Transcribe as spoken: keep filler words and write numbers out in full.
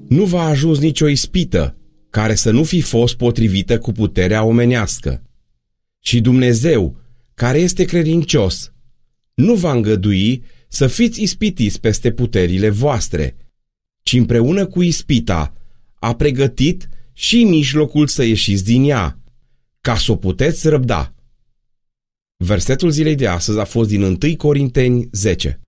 Nu v-a ajuns nicio ispită care să nu fi fost potrivită cu puterea omenească. Și Dumnezeu, care este credincios, nu va îngădui să fiți ispitiți peste puterile voastre, ci împreună cu ispita a pregătit și mijlocul să ieșiți din ea, ca să o puteți răbda. Versetul zilei de astăzi a fost din întâi Corinteni zece.